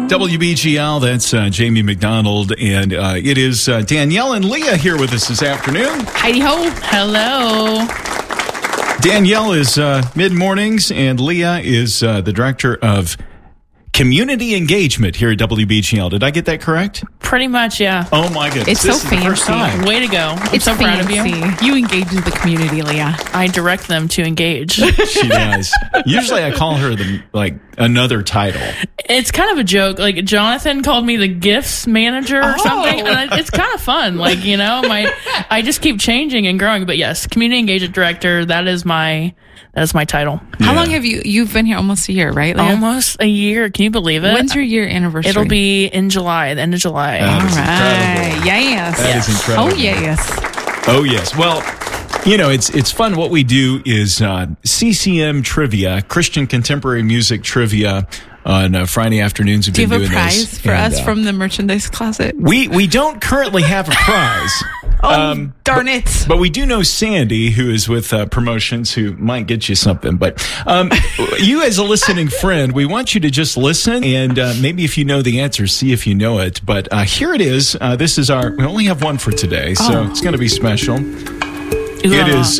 WBGL, that's Jamie McDonald, and it is Danielle and Leah here with us this afternoon. Heidi ho. Hello. Danielle is mid-mornings, and Leah is the Director of Community Engagement here at WBGL. Did I get that correct? Pretty much, yeah. Oh, my goodness. It's so fancy. Way to go. I'm so proud of you. You engage the community, Leah. I direct them to engage. She does. Usually I call her another title. It's kind of a joke. Like, Jonathan called me the gifts manager or something, and it's kind of fun. Like, I just keep changing and growing. But yes, Community Engagement Director, that is my title. Yeah. How long have you've been here? Almost a year, right, Leah? Almost a year. Can you believe it? When's your year anniversary? It'll be in July, the end of July. That All is right. incredible. Yes. That is incredible. Oh, yes. Oh, yes. Well, it's fun. What we do is CCM trivia, Christian contemporary music trivia on Friday afternoons. Do you have a prize for us from the merchandise closet? We don't currently have a prize. Darn it. But we do know Sandy, who is with Promotions, who might get you something. But you as a listening friend, we want you to just listen, and maybe if you know the answer, see if you know it. But here it is. This is we only have one for today, so it's going to be special. It is,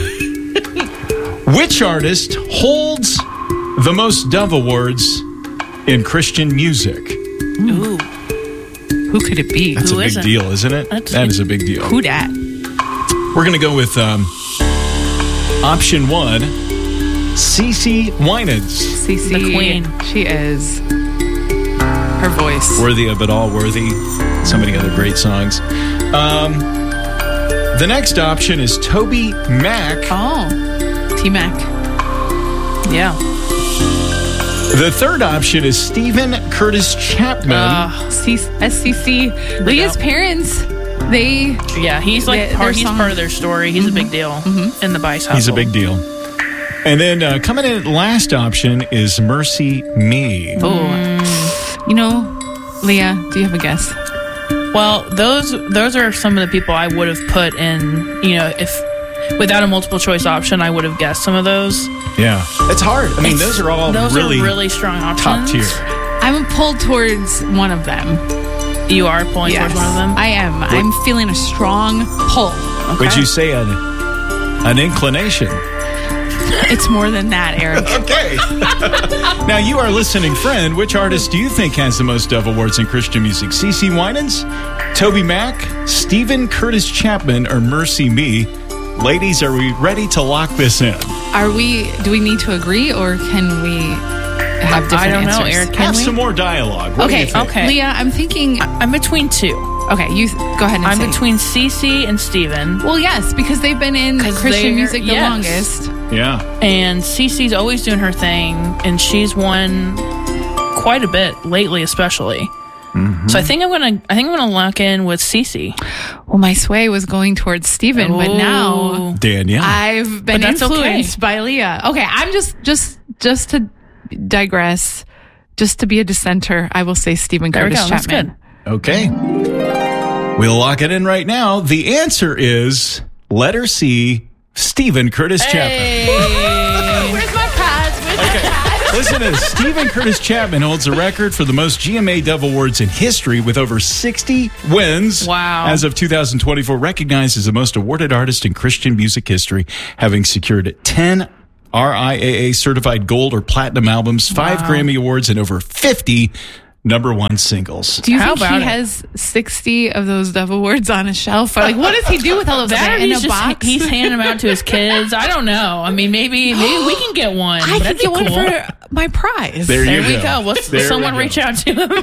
which artist holds the most Dove Awards in Christian music? Ooh. Who could it be? That's a big deal, isn't it? That is a big deal. Who dat? We're going to go with option one, CeCe Winans. CeCe, the queen. She is. Her voice. Worthy of It All, Worthy. So many other great songs. The next option is Toby Mac. Oh, T-Mac. Yeah. The third option is Stephen Curtis Chapman. SCC. Leah's parents, he's part of their story. He's a big deal in the Bice household. He's a big deal. And then coming in at last option is Mercy Me. Oh, Leah, do you have a guess? Well, those are some of the people I would have put in. If without a multiple choice option, I would have guessed some of those. Yeah, it's hard. I mean, those are all really strong options. Top tier. I'm pulled towards one of them. You are pulling towards one of them? I am. I'm feeling a strong pull. Okay. Would you say an inclination? It's more than that, Eric. Okay. Now, you are listening friend. Which artist do you think has the most Dove Awards in Christian music? CeCe Winans, Toby Mac, Stephen Curtis Chapman, or Mercy Me? Ladies, are we ready to lock this in? Do we need to agree, or can we have different answers? I don't know, Eric. Have some more dialogue. What do you think? Okay. Leah, I'm thinking... I'm between two. Okay, you go ahead and I'm between CeCe and Stephen. Well, yes, because they've been in Christian music the longest. Yeah. And CeCe's always doing her thing, and she's won quite a bit lately, especially. Mm-hmm. So I think I'm gonna lock in with CeCe. Well, my sway was going towards Stephen, but now Danielle, I've been influenced by Leah. Okay, I'm just to digress, just to be a dissenter, I will say Stephen Curtis Chapman. That's good. Okay, we'll lock it in right now. The answer is letter C, Stephen Curtis Chapman. Where's my prize? Listen to this. Stephen Curtis Chapman holds the record for the most GMA Dove Awards in history with over 60 wins. Wow. As of 2024, recognized as the most awarded artist in Christian music history, having secured 10 RIAA certified gold or platinum albums, 5 Grammy Awards, and over 50 number one singles. Do you think he has 60 of those Dove Awards on his shelf? Or what does he do with all of that in a box? He's handing them out to his kids. I don't know. I mean, maybe we can get one. I can get one for my prize. There we go. Will someone reach out to him?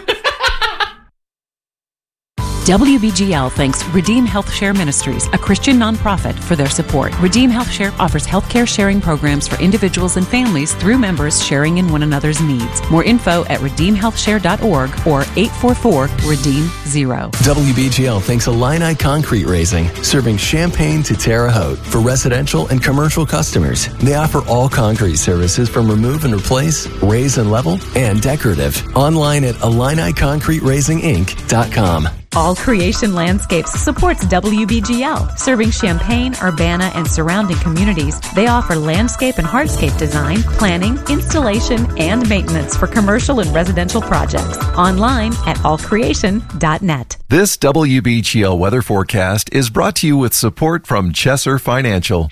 WBGL thanks Redeem Health Share Ministries, a Christian nonprofit, for their support. Redeem Health Share offers healthcare sharing programs for individuals and families through members sharing in one another's needs. More info at redeemhealthshare.org or 844-REDEEM-0. WBGL thanks Illini Concrete Raising, serving Champaign to Terre Haute for residential and commercial customers. They offer all concrete services from remove and replace, raise and level, and decorative. Online at IlliniConcreteRaisingInc.com. All Creation Landscapes supports WBGL, serving Champaign, Urbana, and surrounding communities. They offer landscape and hardscape design, planning, installation, and maintenance for commercial and residential projects. Online at allcreation.net. This WBGL weather forecast is brought to you with support from Chesser Financial.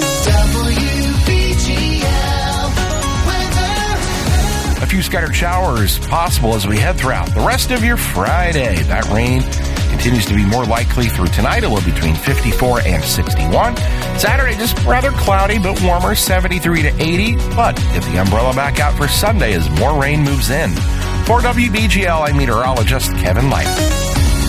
A few scattered showers possible as we head throughout the rest of your Friday. That rain continues to be more likely through tonight, a little between 54 and 61. Saturday, just rather cloudy, but warmer, 73 to 80. But get the umbrella back out for Sunday as more rain moves in. For WBGL, I'm meteorologist Kevin Light.